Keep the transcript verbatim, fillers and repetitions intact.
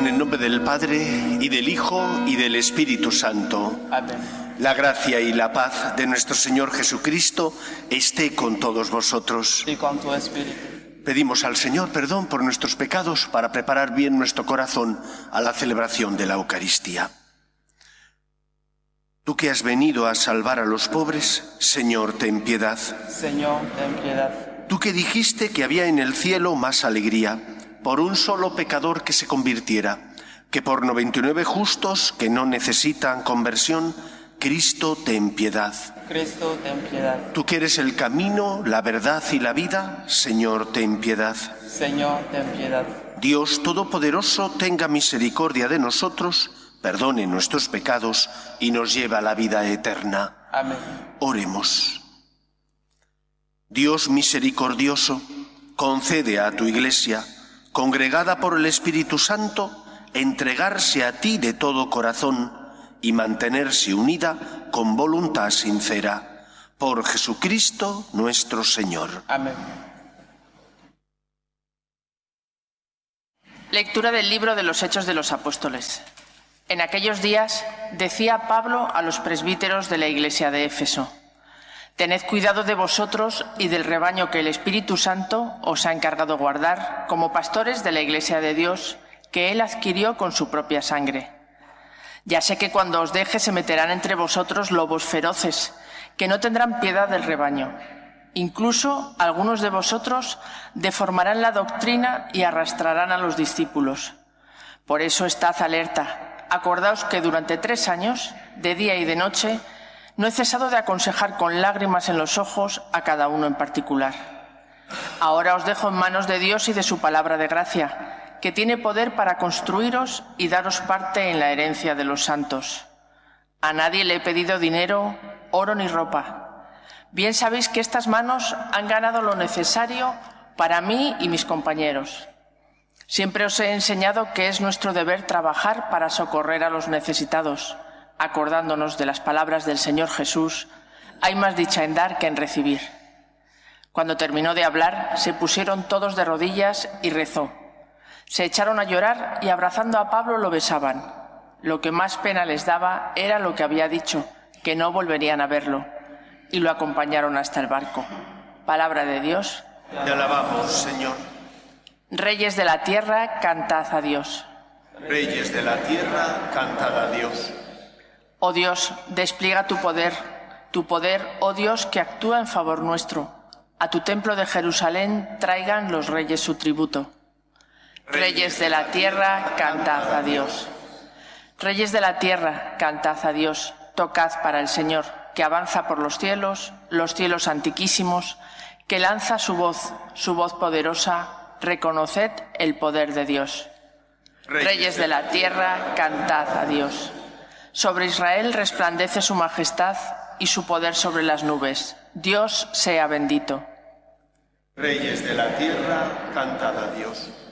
En el nombre del Padre, y del Hijo, y del Espíritu Santo. Amén. La gracia y la paz de nuestro Señor Jesucristo esté con todos vosotros. Y con tu espíritu. Pedimos al Señor perdón por nuestros pecados para preparar bien nuestro corazón a la celebración de la Eucaristía. Tú que has venido a salvar a los pobres, Señor, ten piedad. Señor, ten piedad. Tú que dijiste que había en el cielo más alegría por un solo pecador que se convirtiera, que por noventa y nueve justos que no necesitan conversión, Cristo, ten piedad. Cristo, ten piedad. Tú que eres el camino, la verdad y la vida, Señor, ten piedad. Señor, ten piedad. Dios Todopoderoso, tenga misericordia de nosotros, perdone nuestros pecados y nos lleve a la vida eterna. Amén. Oremos. Dios misericordioso, concede a tu Iglesia, congregada por el Espíritu Santo, entregarse a ti de todo corazón y mantenerse unida con voluntad sincera. Por Jesucristo nuestro Señor. Amén. Lectura del libro de los Hechos de los Apóstoles. En aquellos días decía Pablo a los presbíteros de la iglesia de Éfeso: Tened cuidado de vosotros y del rebaño que el Espíritu Santo os ha encargado guardar como pastores de la iglesia de Dios que Él adquirió con su propia sangre. Ya sé que cuando os deje se meterán entre vosotros lobos feroces, que no tendrán piedad del rebaño. Incluso algunos de vosotros deformarán la doctrina y arrastrarán a los discípulos. Por eso estad alerta. Acordaos que durante tres años, de día y de noche, no he cesado de aconsejar con lágrimas en los ojos a cada uno en particular. Ahora os dejo en manos de Dios y de su palabra de gracia, que tiene poder para construiros y daros parte en la herencia de los santos. A nadie le he pedido dinero, oro ni ropa. Bien sabéis que estas manos han ganado lo necesario para mí y mis compañeros. Siempre os he enseñado que es nuestro deber trabajar para socorrer a los necesitados, acordándonos de las palabras del Señor Jesús: hay más dicha en dar que en recibir. Cuando terminó de hablar, se pusieron todos de rodillas y rezó. Se echaron a llorar y abrazando a Pablo lo besaban. Lo que más pena les daba era lo que había dicho, que no volverían a verlo, y lo acompañaron hasta el barco. Palabra de Dios. Te alabamos, Señor. Reyes de la tierra, cantad a Dios. Reyes de la tierra, cantad a Dios. Oh Dios, despliega tu poder, tu poder, oh Dios, que actúa en favor nuestro. A tu templo de Jerusalén traigan los reyes su tributo. Reyes de la tierra, cantad a Dios. Reyes de la tierra, cantad a Dios. Tocad para el Señor, que avanza por los cielos, los cielos antiquísimos, que lanza su voz, su voz poderosa. Reconoced el poder de Dios. Reyes de la tierra, cantad a Dios. Sobre Israel resplandece su majestad y su poder sobre las nubes. Dios sea bendito. Reyes de la tierra, cantad a Dios.